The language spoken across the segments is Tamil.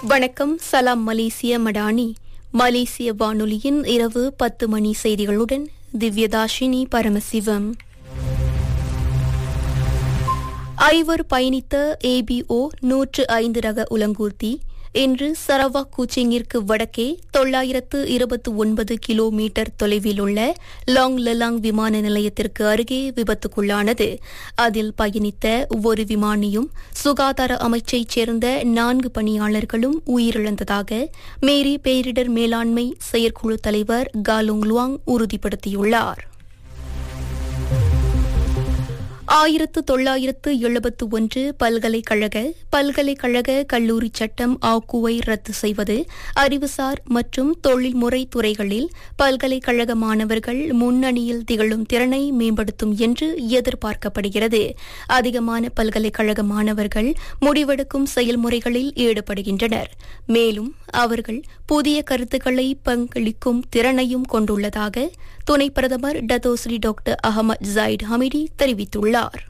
வணக்கம். சலாம் மலேசிய மடானி. மலேசிய வானொலியின் இரவு 10 மணி செய்திகளுடன் திவ்யதாஷினி பரமசிவம். ஐவர் பயணித்த ABO 105 ரக உலங்கூர்தி இன்று சரவாக் கூச்சிங்கிற்கு வடக்கே 929 கிலோமீட்டர் தொலைவில் உள்ள லாங் லலாங் விமான நிலையத்திற்கு அருகே விபத்துக்குள்ளானது. அதில் பயணித்த ஒரு விமானியும் சுகாதார அமைச்சைச் சேர்ந்த 4 பணியாளர்களும் உயிரிழந்ததாக மேரி பேரிடர் மேலாண்மை செயற்குழு தலைவர் காலுங் லுவாங் உறுதிப்படுத்தியுள்ளார். 1971 பல்கலைக்கழக கல்லூரி சட்டம் ஆக்குவை ரத்து செய்வது அறிவுசார் மற்றும் தொழில்முறை துறைகளில் பல்கலைக்கழக மாணவர்கள் முன்னணியில் திகழும் திறனை மேம்படுத்தும் என்று எதிர்பார்க்கப்படுகிறது. அதிகமான பல்கலைக்கழக மாணவர்கள் முடிவெடுக்கும் செயல்முறைகளில் ஈடுபடுகின்றனர். மேலும் அவர்கள் புதிய கருத்துக்களை பங்களிக்கும் திறனையும் கொண்டுள்ளதாக துணை பிரதமர் டத்தோஸ்ரீ டாக்டர் அகமது ஜாயிட் ஹமிடி தெரிவித்துள்ளார்.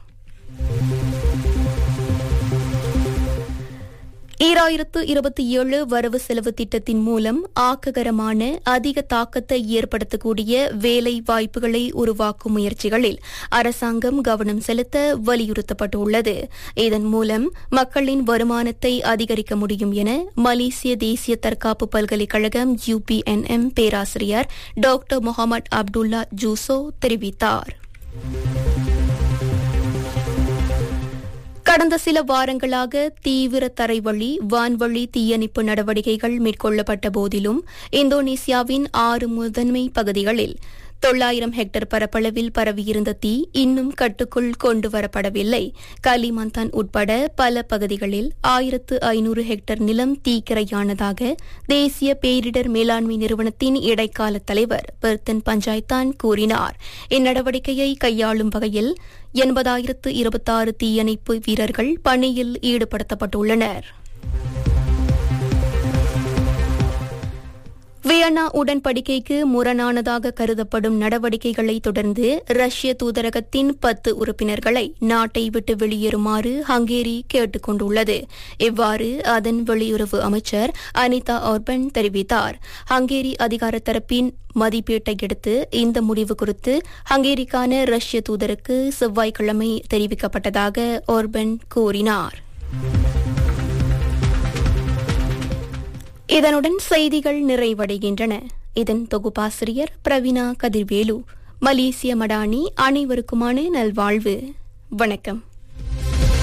2027 வரவு செலவு திட்டத்தின் மூலம் ஆக்ககரமான அதிக தாக்கத்தை ஏற்படுத்தக்கூடிய வேலை வாய்ப்புகளை உருவாக்கும் முயற்சிகளில் அரசாங்கம் கவனம் செலுத்த வலியுறுத்தப்பட்டுள்ளது. இதன் மூலம் மக்களின் வருமானத்தை அதிகரிக்க முடியும் என மலேசிய தேசிய தற்காப்பு பல்கலைக்கழகம் UPNM பேராசிரியர் டாக்டர் முகமது அப்துல்லா ஜூசோ தெரிவித்தார். கடந்த சில வாரங்களாக தீவிர தரைவழி வான்வழி தீயணைப்பு நடவடிக்கைகள் மேற்கொள்ளப்பட்ட போதிலும் இந்தோனேசியாவின் 6 முதன்மை பகுதிகளில் 900 ஹெக்டேர் பரப்பளவில் பரவியிருந்த தீ இன்னும் கட்டுக்குள் கொண்டுவரப்படவில்லை. கலிமந்தான் உட்பட பல பகுதிகளில் 1500 ஹெக்டேர் நிலம் தீக்கிரையானதாக தேசிய பேரிடர் மேலாண்மை நிறுவனத்தின் இடைக்கால தலைவர் பெர்தன் பஞ்சாய்தான் கூறினார். இந்நடவடிக்கையை கையாளும் வகையில் 80,026 தீயணைப்பு வீரர்கள் பணியில் ஈடுபடுத்தப்பட்டுள்ளனர். வியன்னா உடன்படிக்கைக்கு முரணானதாக கருதப்படும் நடவடிக்கைகளை தொடர்ந்து ரஷ்ய தூதரகத்தின் 10 உறுப்பினர்களை நாட்டை விட்டு வெளியேறுமாறு ஹங்கேரி கேட்டுக் கொண்டுள்ளது. இவ்வாறு அதன் வெளியுறவு அமைச்சர் அனிதா ஆர்பன் தெரிவித்தார். ஹங்கேரி அதிகார தரப்பின் மதிப்பீட்டை அடுத்து இந்த முடிவு குறித்து ஹங்கேரிக்கான ரஷ்ய தூதருக்கு செவ்வாய்க்கிழமை தெரிவிக்கப்பட்டதாக ஆர்பன் கூறினார். இதனுடன் செய்திகள் நிறைவடைகின்றன. இதன் தொகுப்பாசிரியர் பிரவீனா கதிர்வேலு. மலேசிய மடானி அனைவருக்குமான நல்வாழ்வு. வணக்கம்.